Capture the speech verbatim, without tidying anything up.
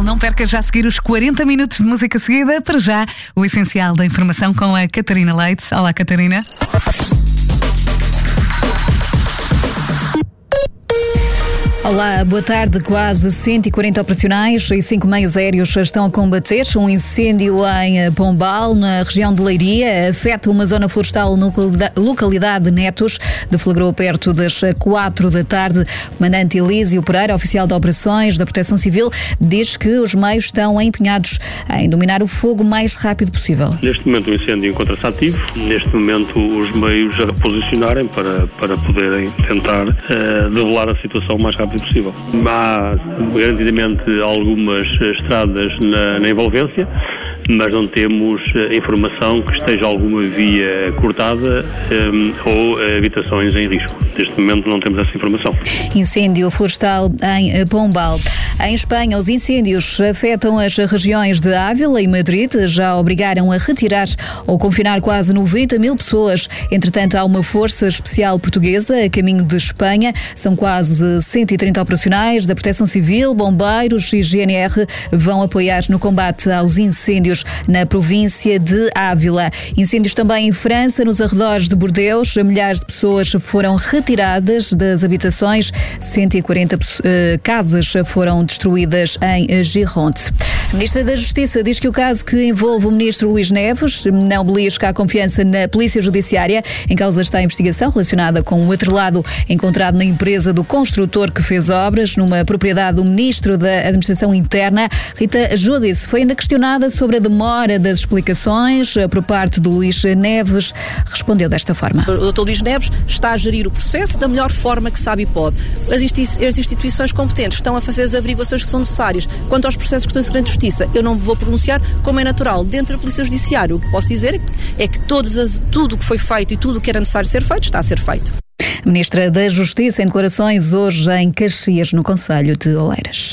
Não perca já a seguir os quarenta minutos de música seguida. Para já, o essencial da informação com a Catarina Leite. Olá, Catarina. Olá, boa tarde. Quase cento e quarenta operacionais e cinco meios aéreos estão a combater um incêndio em Pombal, na região de Leiria. Afeta uma zona florestal na localidade de Netos. Deflagrou perto das quatro da tarde. O comandante Elísio Pereira, oficial de operações da Proteção Civil, diz que os meios estão empenhados em dominar o fogo o mais rápido possível. Neste momento o incêndio encontra-se ativo. Neste momento os meios a reposicionarem para, para poderem tentar uh, develar a situação o mais rápido possível. Há garantidamente algumas estradas na, na envolvência, mas não temos uh, informação que esteja alguma via cortada um, ou uh, habitações em risco. Neste momento não temos essa informação. Incêndio florestal em Pombal. Em Espanha, os incêndios afetam as regiões de Ávila e Madrid. Já obrigaram a retirar ou confinar quase noventa mil pessoas. Entretanto, há uma força especial portuguesa a caminho de Espanha. São quase cento e trinta operacionais da Proteção Civil, bombeiros e G N R vão apoiar no combate aos incêndios na província de Ávila. Incêndios também em França, nos arredores de Bordeaux. Milhares de pessoas foram retiradas das habitações. cento e quarenta uh, casas foram destruídas em Gironde. A Ministra da Justiça diz que o caso que envolve o Ministro Luís Neves não belisca a confiança na Polícia Judiciária. Em causa está a investigação relacionada com o atrelado encontrado na empresa do construtor que fez obras numa propriedade do Ministro da Administração Interna. Rita Giudice foi ainda questionada sobre a demora das explicações por parte de Luís Neves. Respondeu desta forma. O doutor Luís Neves está a gerir o processo da melhor forma que sabe e pode. As, institui- as instituições competentes estão a fazer as averiguações que são necessárias. Quanto aos processos que estão em segredo de justiça, eu não me vou pronunciar, como é natural. Dentro da Polícia Judiciária, o que posso dizer é que todas as, tudo o que foi feito e tudo o que era necessário ser feito, está a ser feito. Ministra da Justiça em declarações hoje em Caxias, no concelho de Oeiras.